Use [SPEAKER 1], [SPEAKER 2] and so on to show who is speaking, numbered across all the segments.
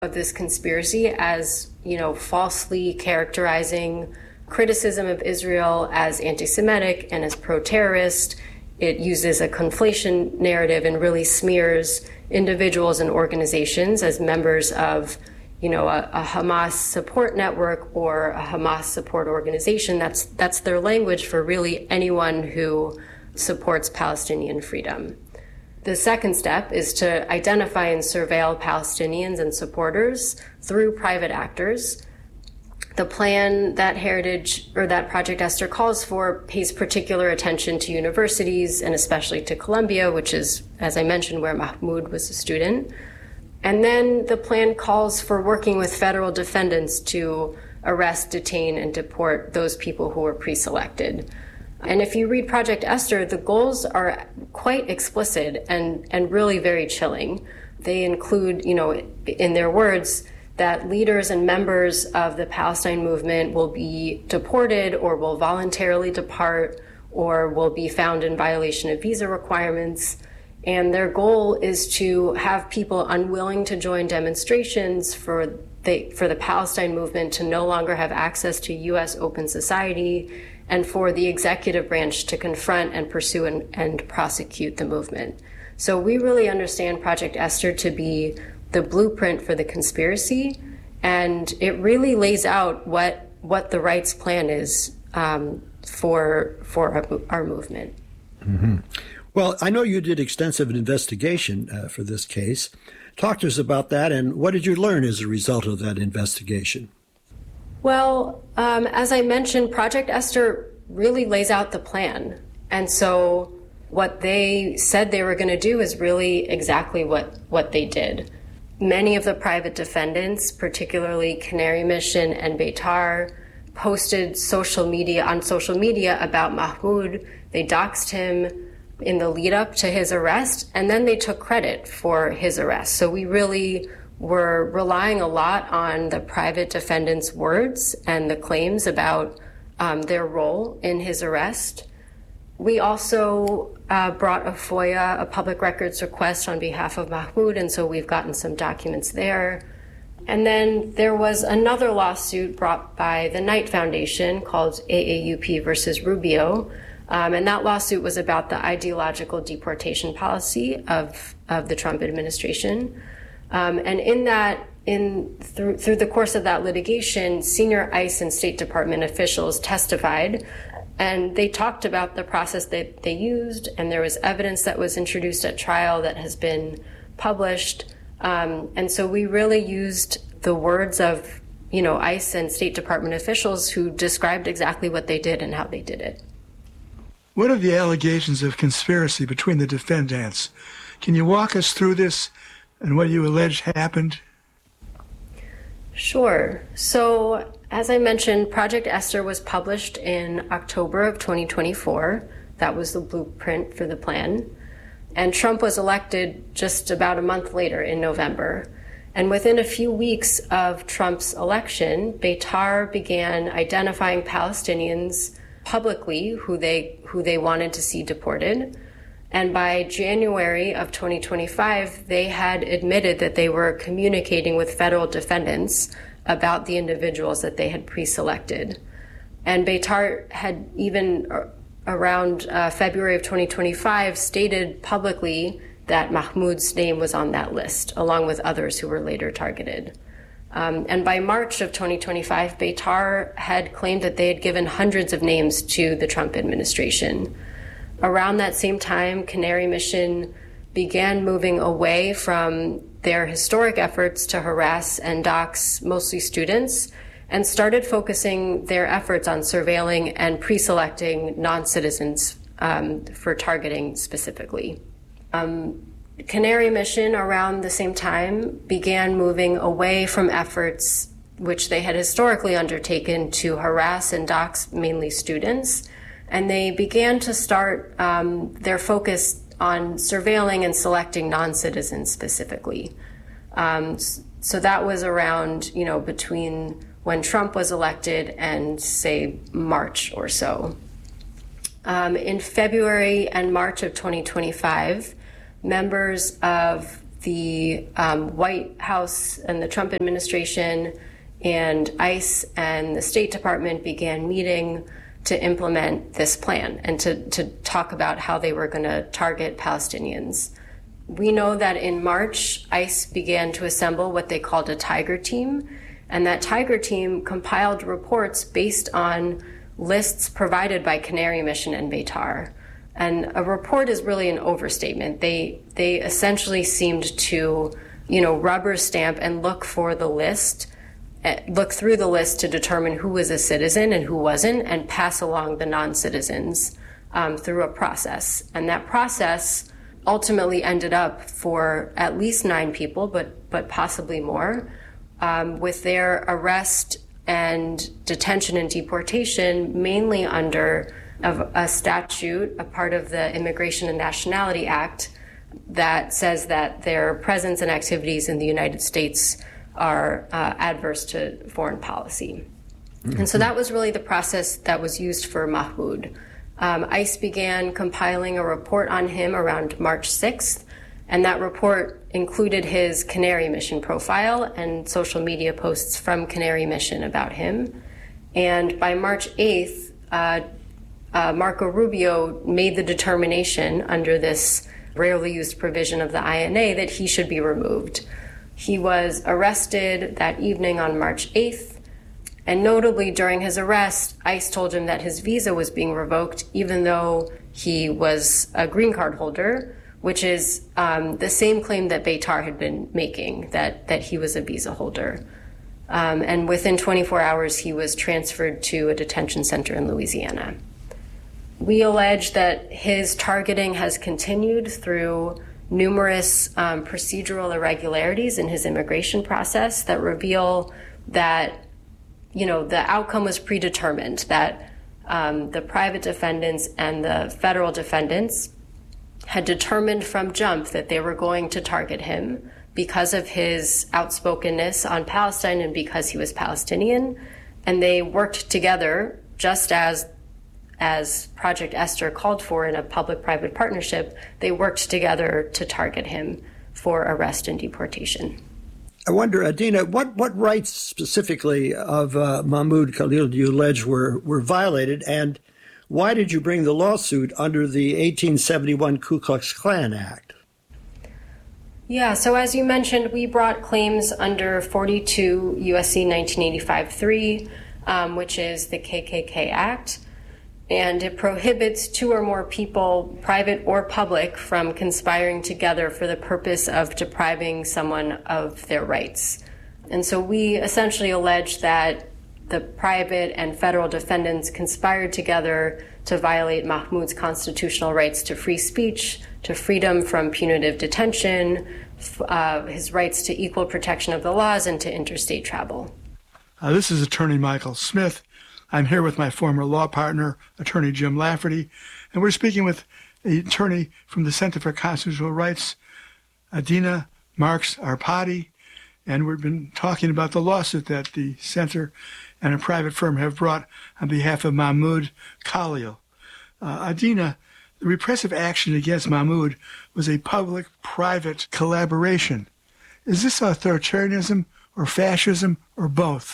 [SPEAKER 1] of this conspiracy as, falsely characterizing criticism of Israel as anti-Semitic and as pro-terrorist. It uses a conflation narrative and really smears individuals and organizations as members of, a Hamas support network or a Hamas support organization. That's their language for really anyone who supports Palestinian freedom. The second step is to identify and surveil Palestinians and supporters through private actors. The plan that that Project Esther calls for pays particular attention to universities and especially to Columbia, which is, as I mentioned, where Mahmoud was a student. And then the plan calls for working with federal defendants to arrest, detain, and deport those people who were pre-selected. And if you read Project Esther, the goals are quite explicit and really very chilling. They include, in their words, that leaders and members of the Palestine movement will be deported or will voluntarily depart or will be found in violation of visa requirements. And their goal is to have people unwilling to join demonstrations for the Palestine movement to no longer have access to U.S. open society, and for the executive branch to confront and pursue and prosecute the movement. So we really understand Project Esther to be the blueprint for the conspiracy, and it really lays out what the right's plan is for our movement.
[SPEAKER 2] Mm-hmm. Well, I know you did extensive investigation for this case. Talk to us about that, and what did you learn as a result of that investigation?
[SPEAKER 1] Well, as I mentioned, Project Esther really lays out the plan. And so what they said they were going to do is really exactly what they did. Many of the private defendants, particularly Canary Mission and Beitar, posted on social media about Mahmoud. They doxed him in the lead up to his arrest, and then they took credit for his arrest. So we really were relying a lot on the private defendants' words and the claims about their role in his arrest. We also brought a FOIA, a public records request, on behalf of Mahmoud, and so we've gotten some documents there. And then there was another lawsuit brought by the Knight Foundation called AAUP versus Rubio, and that lawsuit was about the ideological deportation policy of the Trump administration. And through the course of that litigation, senior ICE and State Department officials testified, and they talked about the process that they used, and there was evidence that was introduced at trial that has been published. And so we really used the words of, ICE and State Department officials who described exactly what they did and how they did it.
[SPEAKER 3] What are the allegations of conspiracy between the defendants? Can you walk us through this and what you allege happened?
[SPEAKER 1] Sure. So, as I mentioned, Project Esther was published in October of 2024. That was the blueprint for the plan. And Trump was elected just about a month later in November. And within a few weeks of Trump's election, Beitar began identifying Palestinians publicly who they wanted to see deported. And by January of 2025, they had admitted that they were communicating with federal defendants about the individuals that they had pre-selected. And Beitar had even around February of 2025 stated publicly that Mahmoud's name was on that list, along with others who were later targeted. And by March of 2025, Beitar had claimed that they had given hundreds of names to the Trump administration. Around that same time, Canary Mission began moving away from their historic efforts to harass and dox mostly students and started focusing their efforts on surveilling and pre-selecting non-citizens for targeting specifically. Canary Mission, around the same time, began moving away from efforts which they had historically undertaken to harass and dox mainly students, and they began to start their focus on surveilling and selecting non-citizens specifically. So that was around, between when Trump was elected and, say, March or so. In February and March of 2025, members of the White House and the Trump administration and ICE and the State Department began meeting to implement this plan and to talk about how they were going to target Palestinians. We know that in March, ICE began to assemble what they called a Tiger Team, and that Tiger Team compiled reports based on lists provided by Canary Mission and Beitar. And a report is really an overstatement. They essentially seemed to, rubber stamp and look through the list to determine who was a citizen and who wasn't, and pass along the non-citizens through a process. And that process ultimately ended up for at least 9 people, but possibly more, with their arrest and detention and deportation mainly under a statute, a part of the Immigration and Nationality Act, that says that their presence and activities in the United States are adverse to foreign policy. Mm-hmm. And so that was really the process that was used for Mahmoud. ICE began compiling a report on him around March 6th, and that report included his Canary Mission profile and social media posts from Canary Mission about him. And by March 8th, Marco Rubio made the determination under this rarely used provision of the INA that he should be removed. He was arrested that evening on March 8th, and notably during his arrest, ICE told him that his visa was being revoked even though he was a green card holder, which is the same claim that Beitar had been making, that he was a visa holder. And within 24 hours, he was transferred to a detention center in Louisiana. We allege that his targeting has continued through numerous procedural irregularities in his immigration process that reveal that, the outcome was predetermined, that the private defendants and the federal defendants had determined from jump that they were going to target him because of his outspokenness on Palestine and because he was Palestinian. And they worked together, just as Project Esther called for in a public-private partnership. They worked together to target him for arrest and deportation.
[SPEAKER 2] I wonder, Adina, what rights specifically of Mahmoud Khalil do you allege were violated, and why did you bring the lawsuit under the 1871 Ku Klux Klan Act?
[SPEAKER 1] Yeah, so as you mentioned, we brought claims under 42 U.S.C. 1985-3, which is the KKK Act, and it prohibits 2 or more people, private or public, from conspiring together for the purpose of depriving someone of their rights. And so we essentially allege that the private and federal defendants conspired together to violate Mahmoud's constitutional rights to free speech, to freedom from punitive detention, his rights to equal protection of the laws, and to interstate travel.
[SPEAKER 3] This is Attorney Michael Smith. I'm here with my former law partner, Attorney Jim Lafferty, and we're speaking with the attorney from the Center for Constitutional Rights, Adina Marks Arpadi, and we've been talking about the lawsuit that the center and a private firm have brought on behalf of Mahmoud Khalil. Adina, the repressive action against Mahmoud was a public-private collaboration. Is this authoritarianism or fascism or both?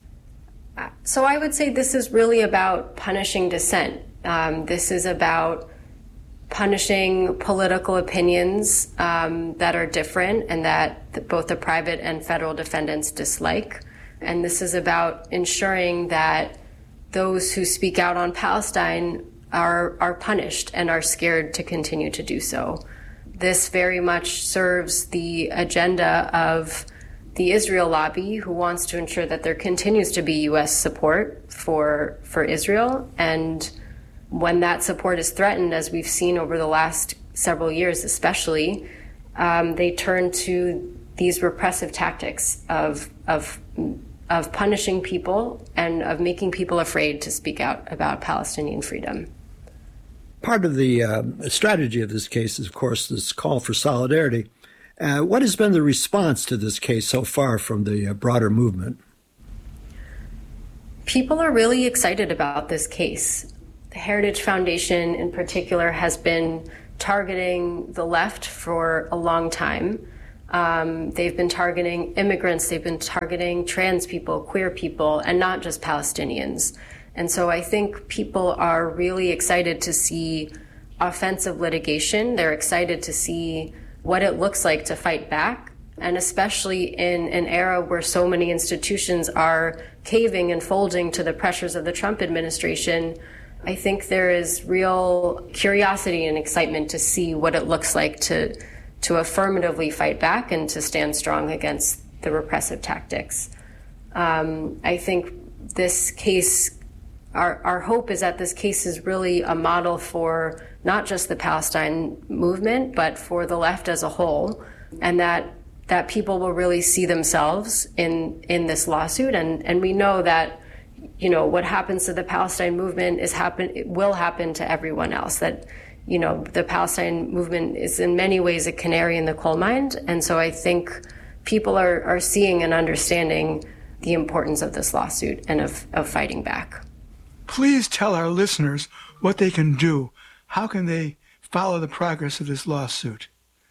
[SPEAKER 1] So I would say this is really about punishing dissent. This is about punishing political opinions that are different and that both the private and federal defendants dislike. And this is about ensuring that those who speak out on Palestine are punished and are scared to continue to do so. This very much serves the agenda of the Israel lobby, who wants to ensure that there continues to be U.S. support for Israel. And when that support is threatened, as we've seen over the last several years especially, they turn to these repressive tactics of punishing people and of making people afraid to speak out about Palestinian freedom.
[SPEAKER 2] Part of the strategy of this case is, of course, this call for solidarity. What has been the response to this case so far from the broader movement?
[SPEAKER 1] People are really excited about this case. The Heritage Foundation in particular has been targeting the left for a long time. They've been targeting immigrants, they've been targeting trans people, queer people, and not just Palestinians. And so I think people are really excited to see offensive litigation. They're excited to see what it looks like to fight back. And especially in an era where so many institutions are caving and folding to the pressures of the Trump administration, I think there is real curiosity and excitement to see what it looks like to affirmatively fight back and to stand strong against the repressive tactics. I think this case, our hope is that this case is really a model for not just the Palestine movement, but for the left as a whole, and that people will really see themselves in this lawsuit. And we know that, you know, what happens to the Palestine movement it will happen to everyone else. That, you know, the Palestine movement is in many ways a canary in the coal mine. And so I think people are seeing and understanding the importance of this lawsuit and of fighting back.
[SPEAKER 3] Please tell our listeners what they can do. How can they follow the progress of this lawsuit?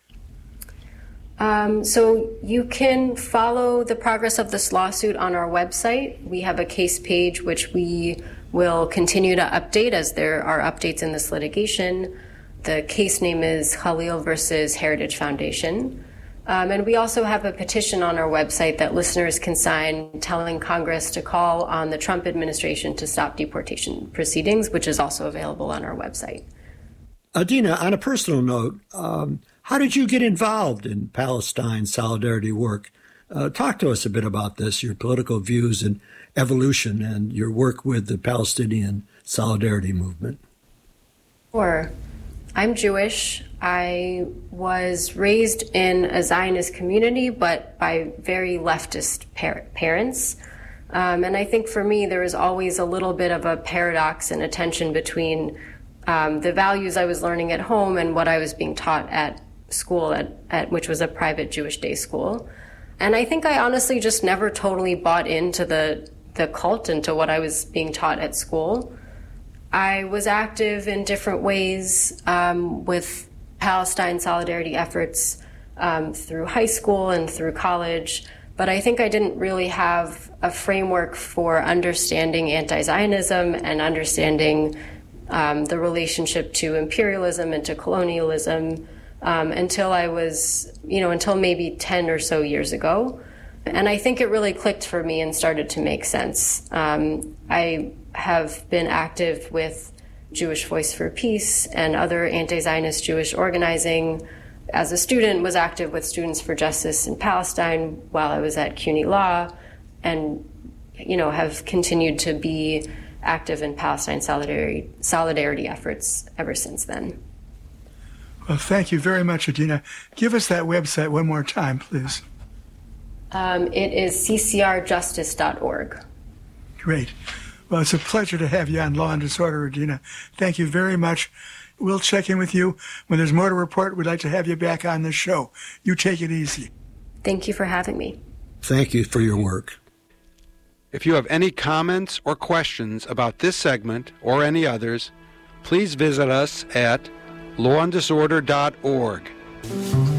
[SPEAKER 1] So you can follow the progress of this lawsuit on our website. We have a case page which we will continue to update as there are updates in this litigation. The case name is Khalil versus Heritage Foundation. And we also have a petition on our website that listeners can sign telling Congress to call on the Trump administration to stop deportation proceedings, which is also available on our website.
[SPEAKER 2] Adina, on a personal note, how did you get involved in Palestine solidarity work? Talk to us a bit about this, your political views and evolution and your work with the Palestinian solidarity movement.
[SPEAKER 1] Sure. I'm Jewish. I was raised in a Zionist community, but by very leftist parents. And I think for me, there was always a little bit of a paradox and a tension between the values I was learning at home and what I was being taught at school, which was a private Jewish day school. And I think I honestly just never totally bought into the cult and to what I was being taught at school. I was active in different ways with Palestine solidarity efforts through high school and through college, but I think I didn't really have a framework for understanding anti-Zionism and understanding the relationship to imperialism and to colonialism until I was, until maybe 10 or so years ago. And I think it really clicked for me and started to make sense. I have been active with Jewish Voice for Peace and other anti-Zionist Jewish organizing. As a student, was active with Students for Justice in Palestine while I was at CUNY Law, and have continued to be active in Palestine solidarity efforts ever since then.
[SPEAKER 3] Well, thank you very much, Adina. Give us that website one more time, please.
[SPEAKER 1] It is ccrjustice.org.
[SPEAKER 3] Great. Well, it's a pleasure to have you on Law and Disorder, Adina. Thank you very much. We'll check in with you. When there's more to report, we'd like to have you back on the show. You take it easy.
[SPEAKER 1] Thank you for having me.
[SPEAKER 2] Thank you for your work.
[SPEAKER 4] If you have any comments or questions about this segment or any others, please visit us at lawanddisorder.org.